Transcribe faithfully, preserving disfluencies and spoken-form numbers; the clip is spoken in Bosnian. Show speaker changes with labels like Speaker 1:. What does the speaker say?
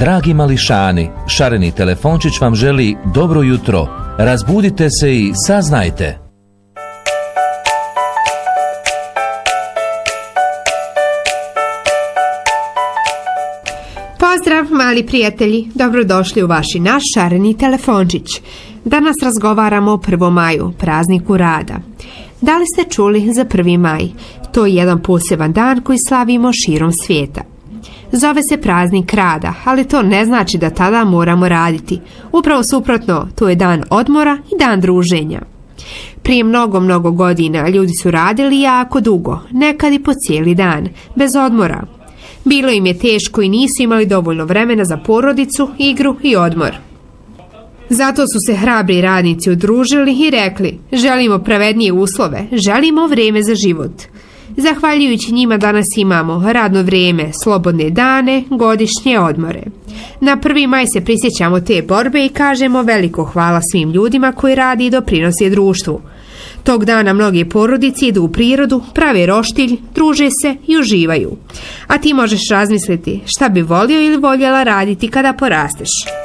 Speaker 1: Dragi mališani, šareni telefončić vam želi dobro jutro. Razbudite se i saznajte.
Speaker 2: Pozdrav, mali prijatelji, dobrodošli u vaš i naš šareni telefončić. Danas razgovaramo o prvom maju, prazniku rada. Da li ste čuli za prvi maj? To je jedan poseban dan koji slavimo širom svijeta. Zove se praznik rada, ali to ne znači da tada moramo raditi. Upravo suprotno, to je dan odmora i dan druženja. Prije mnogo, mnogo godina ljudi su radili jako dugo, nekad i po cijeli dan, bez odmora. Bilo im je teško i nisu imali dovoljno vremena za porodicu, igru i odmor. Zato su se hrabri radnici udružili i rekli: želimo pravednije uslove, želimo vrijeme za život. Zahvaljujući njima danas imamo radno vrijeme, slobodne dane, godišnje odmore. Na prvi maj se prisjećamo te borbe i kažemo veliko hvala svim ljudima koji radi i doprinose društvu. Tog dana mnogi porodici idu u prirodu, prave roštilj, druže se i uživaju. A ti možeš razmisliti šta bi volio ili voljela raditi kada porasteš.